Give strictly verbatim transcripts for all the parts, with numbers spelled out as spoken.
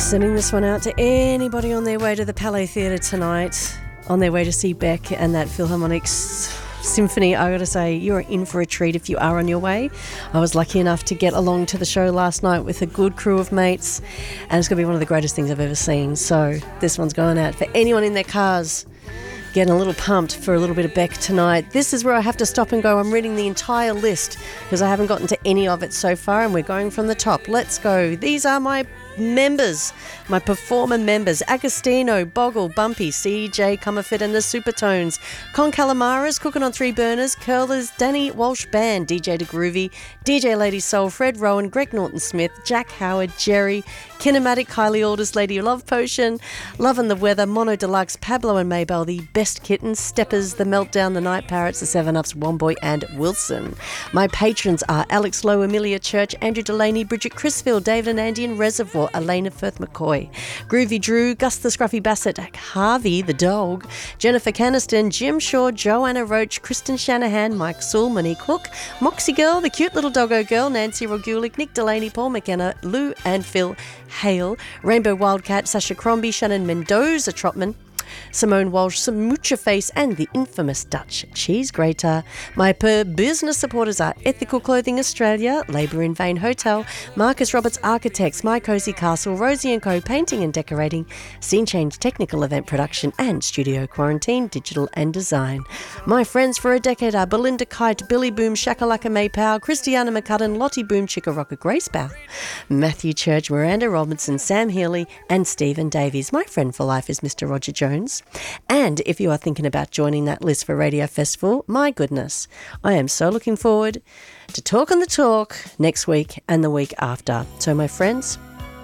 Sending this one out to anybody on their way to the Palais Theatre tonight, on their way to see Beck and that Philharmonic Symphony. I got to say, you're in for a treat if you are on your way. I was lucky enough to get along to the show last night with a good crew of mates, and it's going to be one of the greatest things I've ever seen. So this one's going out for anyone in their cars getting a little pumped for a little bit of Beck tonight. This is where I have to stop and go. I'm reading the entire list because I haven't gotten to any of it so far, and we're going from the top. Let's go. These are my members, my performer members: Agostino, Boggle, Bumpy, C J Comerford and the Supertones, Con Calamaras, Cooking on Three Burners, Curlers, Danny Walsh Band, D J De Groovy, D J Lady Soul, Fred Rowan, Greg Norton Smith, Jack Howard, Jerry, Kinematic, Kylie Alders, Lady Love Potion, Love and the Weather, Mono Deluxe, Pablo and Maybell, The Best Kittens, Steppers, The Meltdown, The Night Parrots, The Seven Ups, Womboy and Wilson. My patrons are Alex Lowe, Amelia Church, Andrew Delaney, Bridget Crisfield, David and Andy in Reservoir, Elena Firth McCoy, Groovy Drew, Gus the Scruffy Bassett, Harvey the Dog, Jennifer Caniston, Jim Shaw, Joanna Roach, Kristen Shanahan, Mike Sewell, Monique Hook, Moxie Girl, the cute little doggo girl, Nancy Rogulic, Nick Delaney, Paul McKenna, Lou and Phil Hale, Rainbow Wildcat, Sasha Crombie, Shannon Mendoza Trotman, Simone Walsh, Samucha Face and the infamous Dutch Cheese Grater. My per business supporters are Ethical Clothing Australia, Labour in Vain Hotel, Marcus Roberts Architects, My Cozy Castle, Rosie and Co Painting and Decorating, Scene Change Technical Event Production and Studio Quarantine Digital and Design. My friends for a decade are Belinda Kite, Billy Boom, Shakalaka Maypow, Christiana McCudden, Lottie Boom, Chickarocka Gracebow, Matthew Church, Miranda Robinson, Sam Healy and Stephen Davies. My friend for life is Mister Roger Jones. And if you are thinking about joining that list for Radio Festival, my goodness, I am so looking forward to talking the talk next week and the week after. So my friends,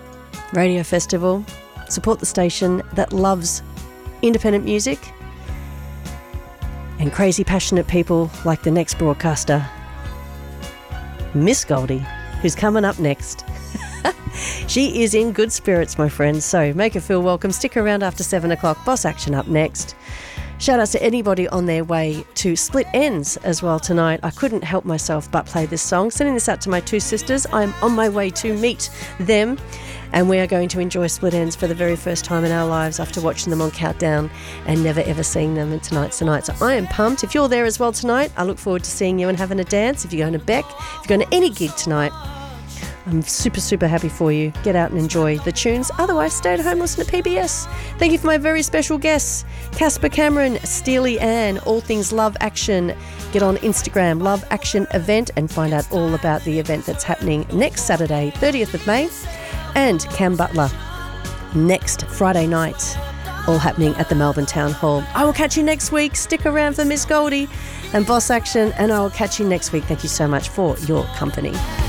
Radio Festival, support the station that loves independent music and crazy passionate people like the next broadcaster, Miss Goldie, who's coming up next. She is in good spirits, my friends, so make her feel welcome. Stick around after seven o'clock. Boss Action up next. Shout out to anybody on their way to Split Ends as well tonight. I couldn't help myself but play this song. Sending this out to my two sisters. I'm on my way to meet them, and we are going to enjoy Split Ends for the very first time in our lives after watching them on Countdown and never ever seeing them. And tonight's the night, so I am pumped. If you're there as well tonight, I look forward to seeing you and having a dance. If you're going to Beck, if you're going to any gig tonight, I'm super, super happy for you. Get out and enjoy the tunes. Otherwise, stay at home, listen to P B S. Thank you for my very special guests, Casper Cameron, Steely Ann, all things Love Action. Get on Instagram, Love Action Event, and find out all about the event that's happening next Saturday, thirtieth of May, and Cam Butler next Friday night, all happening at the Melbourne Town Hall. I will catch you next week. Stick around for Miss Goldie and Boss Action, and I will catch you next week. Thank you so much for your company.